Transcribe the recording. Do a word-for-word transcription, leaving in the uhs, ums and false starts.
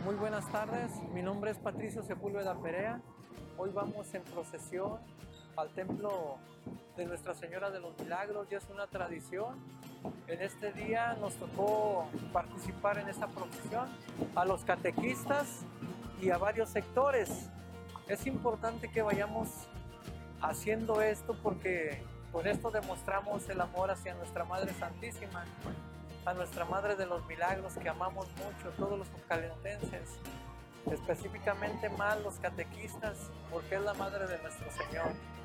Muy buenas tardes, mi nombre es Patricio Sepúlveda Perea. Hoy vamos en procesión al templo de Nuestra Señora de los Milagros, ya es una tradición. En este día nos tocó participar en esta procesión a los catequistas y a varios sectores. Es importante que vayamos haciendo esto porque con esto demostramos el amor hacia nuestra Madre Santísima, a nuestra Madre de los Milagros, que amamos mucho todos los ocalentenses, específicamente más los catequistas, porque es la Madre de nuestro Señor.